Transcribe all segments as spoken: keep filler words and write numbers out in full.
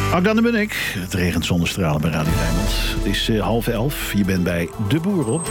Akda de Munnik. Het regent zonnestralen bij Radio Rijnmond. Het is uh, half elf. Je bent bij De Boer op.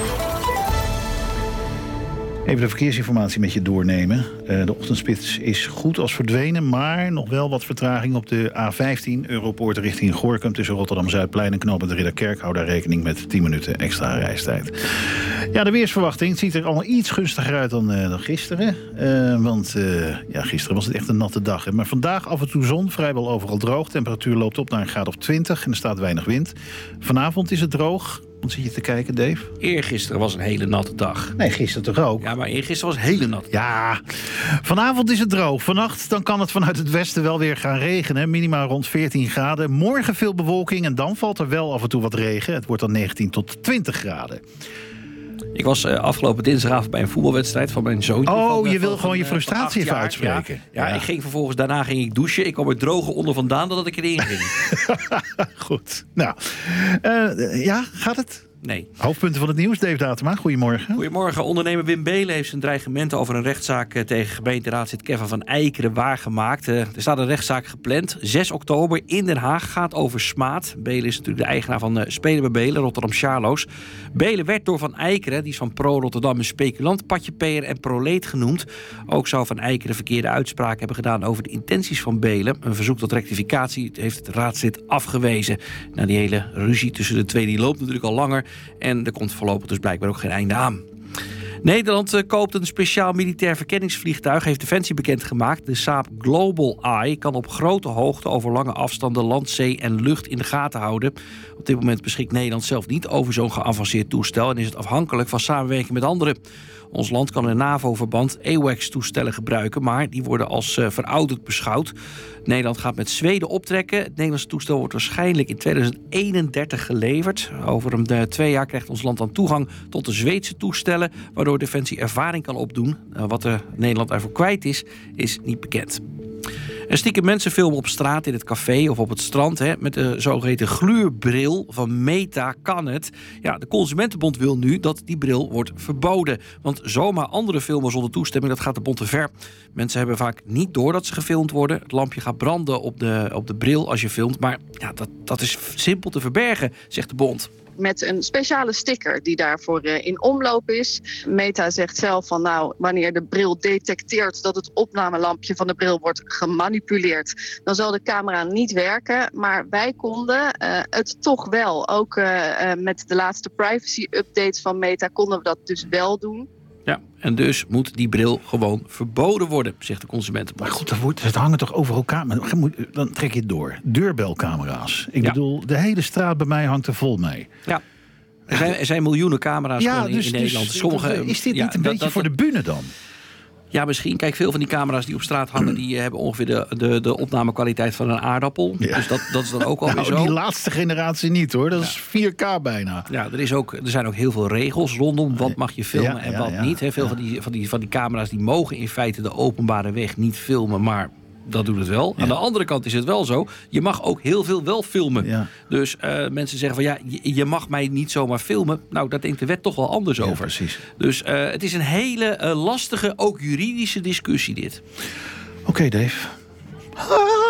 Even de verkeersinformatie met je doornemen. Uh, de ochtendspits is goed als verdwenen, maar nog wel wat vertraging op de A vijftien... Europoort richting Gorinchem tussen Rotterdam-Zuidplein en knooppunt Ridderkerk. Hou daar rekening met tien minuten extra reistijd. Ja, de weersverwachting het ziet er allemaal iets gunstiger uit dan, uh, dan gisteren. Uh, want uh, ja, gisteren was het echt een natte dag. Hè. Maar vandaag af en toe zon, vrijwel overal droog. Temperatuur loopt op naar een graad of twintig en er staat weinig wind. Vanavond is het droog. Wat zit je te kijken, Dave? Eergisteren was een hele natte dag. Nee, gisteren toch ook? Ja, maar eergisteren was een hele natte dag. Ja, vanavond is het droog. Vannacht dan kan het vanuit het westen wel weer gaan regenen. Minimaal rond veertien graden. Morgen veel bewolking en dan valt er wel af en toe wat regen. Het wordt dan negentien tot twintig graden. Ik was uh, afgelopen dinsdagavond bij een voetbalwedstrijd van mijn zoontje. Oh, van, uh, je wil van, gewoon van, je frustratie uh, even uitspreken. Ja, ja, ja, ik ging vervolgens, daarna ging ik douchen. Ik kwam er droger onder vandaan dan dat ik erin ging. Goed. Nou, uh, ja, gaat het? Nee. Hoofdpunten van het nieuws, Dave Datema. Goedemorgen. Goedemorgen. Ondernemer Wim Beelen heeft zijn dreigementen over een rechtszaak tegen gemeenteraadslid Kevin van Eijkeren waargemaakt. Er staat een rechtszaak gepland. zes oktober in Den Haag, gaat over smaad. Beelen is natuurlijk de eigenaar van Spelen bij Beelen, Rotterdam Charlo's. Beelen werd door Van Eijkeren, die is van Pro Rotterdam, een speculant, patjepeer en proleet genoemd. Ook zou Van Eijkeren verkeerde uitspraken hebben gedaan over de intenties van Beelen. Een verzoek tot rectificatie heeft het raadslid afgewezen. Nou, die hele ruzie tussen de twee die loopt natuurlijk al langer. En er komt voorlopig dus blijkbaar ook geen einde aan. Nederland uh, koopt een speciaal militair verkenningsvliegtuig, heeft Defensie bekendgemaakt. De Saab Global Eye kan op grote hoogte over lange afstanden land, zee en lucht in de gaten houden. Op dit moment beschikt Nederland zelf niet over zo'n geavanceerd toestel en is het afhankelijk van samenwerking met anderen. Ons land kan in NAVO-verband AWACS-toestellen gebruiken, maar die worden als uh, verouderd beschouwd. Nederland gaat met Zweden optrekken. Het Nederlandse toestel wordt waarschijnlijk in tweeduizend eenendertig geleverd. Over een uh, twee jaar krijgt ons land dan toegang tot de Zweedse toestellen, waardoor Defensie ervaring kan opdoen. Uh, wat er Nederland ervoor kwijt is, is niet bekend. Een stiekem mensenfilm op straat, in het café of op het strand, hè, met de zogeheten gluurbril van Meta kan het. Ja, de Consumentenbond wil nu dat die bril wordt verboden. Want zomaar andere filmen zonder toestemming, dat gaat de bond te ver. Mensen hebben vaak niet door dat ze gefilmd worden. Het lampje gaat branden op de, op de bril als je filmt. Maar ja, dat, dat is simpel te verbergen, zegt de bond. Met een speciale sticker die daarvoor uh, in omloop is. Meta zegt zelf van nou, wanneer de bril detecteert dat het opnamelampje van de bril wordt gemanipuleerd, dan zal de camera niet werken. Maar wij konden uh, het toch wel. Ook uh, uh, met de laatste privacy updates van Meta konden we dat dus wel doen. Ja, en dus moet die bril gewoon verboden worden, zegt de Consumentenbond. Maar goed, dat wordt, het hangen toch over elkaar. Maar dan trek je het door. Deurbelcamera's. Ik ja. bedoel, de hele straat bij mij hangt er vol mee. Ja. Er zijn, er zijn miljoenen camera's ja, in, dus, in Nederland. Dus, Sommige, is dit ja, niet een dat, beetje dat, voor de bühne dan? Ja, misschien. Kijk, veel van die camera's die op straat hangen, die hebben ongeveer de, de, de opnamekwaliteit van een aardappel. Ja. Dus dat, dat is dan ook alweer nou, zo. Die laatste generatie niet hoor. Dat ja. is vier K bijna. Ja, er, is ook, er zijn ook heel veel regels rondom wat mag je filmen ja, en wat ja, niet. He, veel ja. van, die, van, die, van die camera's die mogen in feite de openbare weg niet filmen, maar dat doet het wel. Ja. Aan de andere kant is het wel zo, je mag ook heel veel wel filmen. Ja. Dus uh, mensen zeggen van ja, je, je mag mij niet zomaar filmen. Nou, daar denkt de wet toch wel anders ja, over. Precies. Dus uh, het is een hele uh, lastige, ook juridische discussie dit. Oké, okay, Dave. Ah.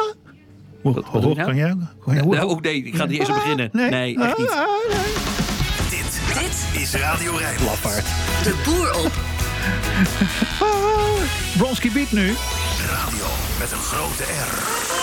Hoe hoog kan jij? Oh nee, ik ga niet eens beginnen. Nee, nee echt niet. Ah, nee. Dit, dit is Radio Rijnmond. Lafaard. De Boer op. Bronski Beat nu. Radio met een grote R.